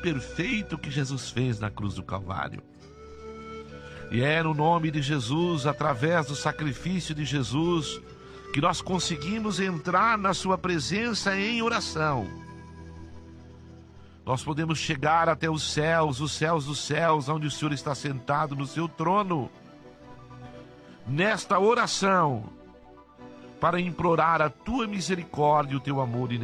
perfeito que Jesus fez na cruz do Calvário. E é no nome de Jesus, através do sacrifício de Jesus, que nós conseguimos entrar na sua presença em oração. Nós podemos chegar até os céus dos céus, onde o Senhor está sentado no seu trono, nesta oração, para implorar a tua misericórdia e o teu amor